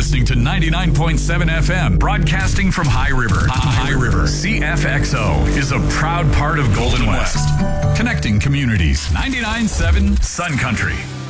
listening to 99.7 FM, broadcasting from High River. High River. CFXO is a proud part of Golden West. Connecting communities. 99.7 Sun Country.